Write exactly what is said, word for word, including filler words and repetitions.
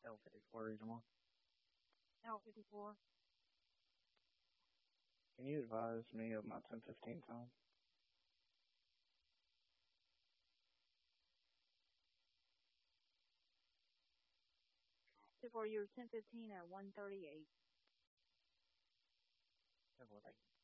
L fifty-four Regional. L fifty-four. Can you advise me of my ten fifteen time? For your ten fifteen at one thirty-eight. ten fourteen.